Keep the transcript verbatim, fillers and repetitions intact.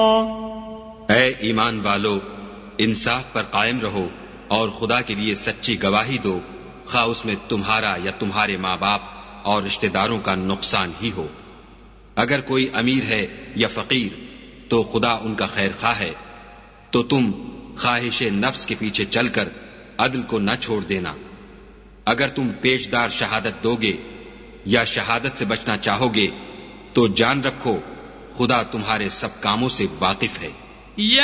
ऐ ईमान वालो, इंसाफ पर कायम रहो और खुदा के लिए सच्ची गवाही दो, खा उसमें तुम्हारा या तुम्हारे माँ बाप और रिश्तेदारों का नुकसान ही हो। अगर कोई अमीर है या फकीर तो खुदा उनका खैर खा है, तो तुम ख्वाहिश नफ्स के पीछे चलकर अदल को न छोड़ देना। अगर तुम पेशदार शहादत दोगे या शहादत से बचना चाहोगे तो जान रखो खुदा तुम्हारे सब कामों से वाकिफ है।